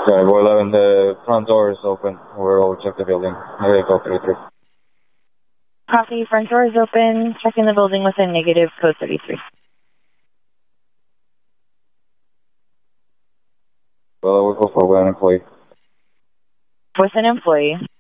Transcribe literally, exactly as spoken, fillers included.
Okay, Boy eleven, the front door is open. We'll check the building. Okay, go thirty-three. Copy, front door is open. Checking the building with a negative code thirty-three. Well, we'll go for one employee. With an employee.